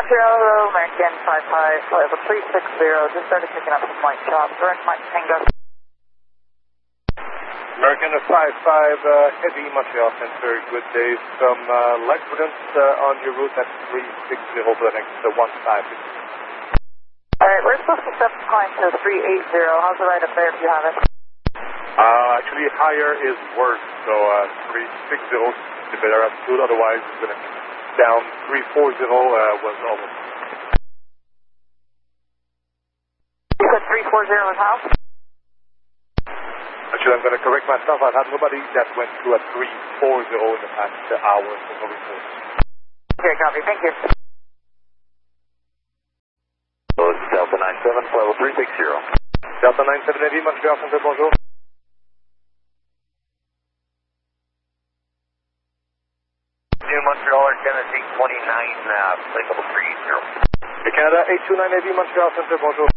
Montreal, American 55, level 360, just started picking up some light shots. Direct Mike Tango. American 55, heavy Montreal Center, good day. Some light prudence on your route at 360 for the next 15. Alright, we're supposed to step climb to 380. How's the ride up there if you have it? Actually, higher is worse, so 360 is the better altitude, otherwise it's going to down 340 was almost. You said 340 was how? Actually, I'm going to correct myself. I've had nobody that went through a 340 in the past hour for no report. Okay, copy. Thank you. So it's Delta 97, level 360. Delta 97 Heavy, Montreal Center, bonjour. New Montreal, Canada 829, flight level 380. Canada 829 Heavy, Montreal Center, bonjour.